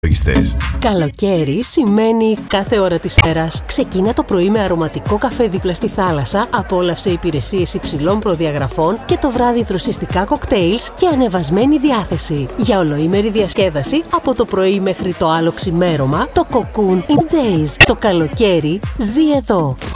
Καλοκαίρι σημαίνει κάθε ώρα της ημέρας. Ξεκίνα το πρωί με αρωματικό καφέ δίπλα στη θάλασσα, απόλαυσε υπηρεσίες υψηλών προδιαγραφών και το βράδυ δροσιστικά κοκτέιλς και ανεβασμένη διάθεση. Για ολοήμερη διασκέδαση, από το πρωί μέχρι το άλλο ξημέρωμα, το Cocoon in Jays. Το καλοκαίρι ζει εδώ.